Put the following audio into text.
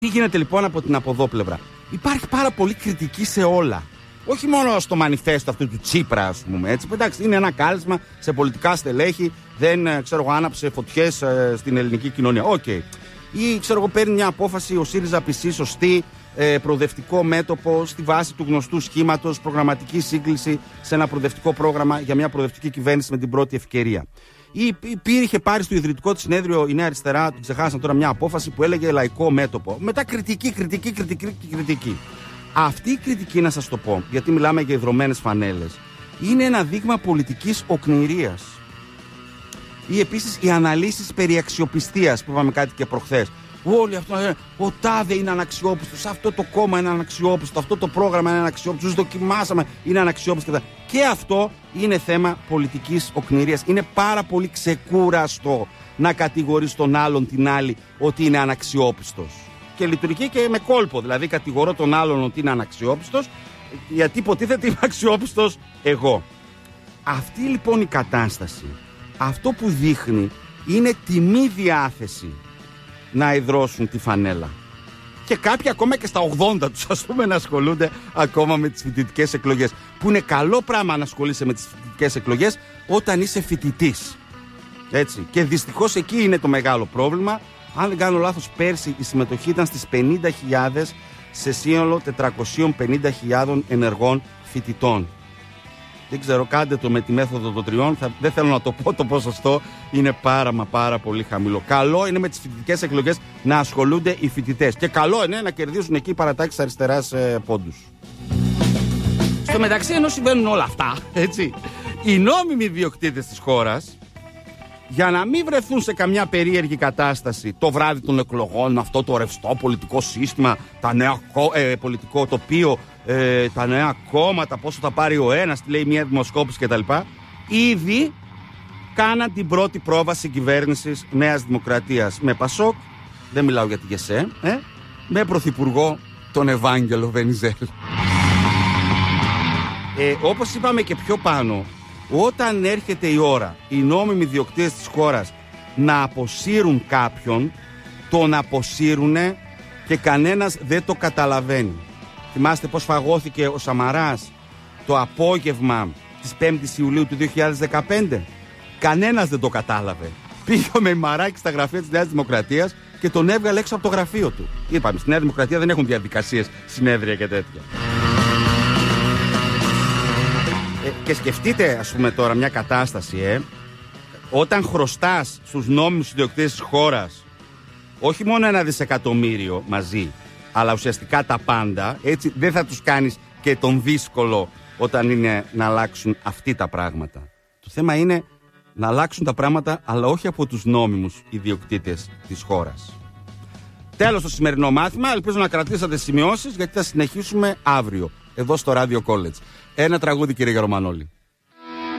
Τι γίνεται λοιπόν από την αποδόπλευρα? Υπάρχει πάρα πολύ κριτική σε όλα. Όχι μόνο στο μανιφέστο αυτού του Τσίπρα, ας πούμε, έτσι. Εντάξει, είναι ένα κάλεσμα σε πολιτικά στελέχη, δεν άναψε φωτιές στην ελληνική κοινωνία. Οκ. Ή παίρνει μια απόφαση ο ΣΥΡΙΖΑ ΠΣ σωστή, προοδευτικό μέτωπο, στη βάση του γνωστού σχήματος, προγραμματική σύγκληση σε ένα προοδευτικό πρόγραμμα για μια προοδευτική κυβέρνηση με την πρώτη ευκαιρία. Ή είχε πάρει στο ιδρυτικό της συνέδριο η Νέα Αριστερά, την ξεχάσαν τώρα, μια απόφαση που έλεγε λαϊκό μέτωπο. Μετά κριτική. Αυτή η κριτική, να σας το πω, γιατί μιλάμε για ιδρωμένες φανέλες, είναι ένα δείγμα πολιτικής οκνηρίας. Ή επίσης οι αναλύσεις περί αξιοπιστίας, που είπαμε κάτι και προχθές. Όλοι αυτό, ο τάδε είναι αναξιόπιστος, αυτό το κόμμα είναι αναξιόπιστο, αυτό το πρόγραμμα είναι αναξιόπιστο, τους δοκιμάσαμε, είναι αναξιόπιστο. Και αυτό είναι θέμα πολιτικής οκνηρίας. Είναι πάρα πολύ ξεκούραστο να κατηγορείς τον άλλον, την άλλη, ότι είναι αναξιόπιστος. Και λειτουργεί και με κόλπο. Δηλαδή, κατηγορώ τον άλλον ότι είναι αναξιόπιστος, γιατί υποτίθεται είμαι αξιόπιστος εγώ. Αυτή λοιπόν η κατάσταση, αυτό που δείχνει είναι τη μη διάθεση να ιδρώσουν τη φανέλα. Και κάποιοι ακόμα και στα 80 τους, ας πούμε, να ασχολούνται ακόμα με τις φοιτητικές εκλογές. Που είναι καλό πράγμα να ασχολείσαι με τις φοιτητικές εκλογές όταν είσαι φοιτητής. Έτσι. Και δυστυχώς εκεί είναι το μεγάλο πρόβλημα. Αν δεν κάνω λάθος, πέρσι η συμμετοχή ήταν στις 50.000 σε σύνολο 450.000 ενεργών φοιτητών. Δεν ξέρω, κάντε το με τη μέθοδο των τριών. Δεν θέλω να το πω, το ποσοστό είναι πάρα πολύ χαμηλό. Καλό είναι με τις φοιτητικές εκλογές να ασχολούνται οι φοιτητές. Και καλό είναι να κερδίσουν εκεί οι παρατάξεις αριστεράς πόντους. Στο μεταξύ, ενώ συμβαίνουν όλα αυτά, έτσι, οι νόμιμοι ιδιοκτήτες της χώρας, για να μην βρεθούν σε καμιά περίεργη κατάσταση το βράδυ των εκλογών, αυτό το ρευστό πολιτικό σύστημα, τα νέα πολιτικό τοπίο, τα νέα κόμματα, πόσο θα πάρει ο ένας, τι λέει μια δημοσκόπηση κτλ. Ήδη κάναν την πρώτη πρόβαση κυβέρνησης Νέας Δημοκρατίας με Πασόκ, δεν μιλάω για τη ΓΕΣΕ, με πρωθυπουργό τον Ευάγγελο Βενιζέλ. Όπως είπαμε και πιο πάνω, όταν έρχεται η ώρα οι νόμιμοι ιδιοκτήτες της χώρας να αποσύρουν κάποιον, τον αποσύρουνε και κανένας δεν το καταλαβαίνει. Θυμάστε πως φαγώθηκε ο Σαμαράς το απόγευμα της 5ης Ιουλίου του 2015? Κανένας δεν το κατάλαβε. Πήγε ο Μεϊμαράκης στα γραφεία της Νέας Δημοκρατίας και τον έβγαλε έξω από το γραφείο του. Είπαμε, στη Νέα Δημοκρατία δεν έχουν διαδικασίες, συνέδρια και τέτοια. Και σκεφτείτε, ας πούμε, τώρα μια κατάσταση, όταν χρωστάς στους νόμιμους ιδιοκτήτες της χώρας όχι μόνο 1 δισεκατομμύριο μαζί, αλλά ουσιαστικά τα πάντα, έτσι δεν θα τους κάνεις και τον δύσκολο όταν είναι να αλλάξουν αυτοί τα πράγματα. Το θέμα είναι να αλλάξουν τα πράγματα, αλλά όχι από τους νόμιμους ιδιοκτήτες της χώρας. Τέλος το σημερινό μάθημα. Ελπίζω να κρατήσατε σημειώσεις, γιατί θα συνεχίσουμε αύριο εδώ στο Radio College. Ένα τραγούδι, κύριε Γερομανόλη.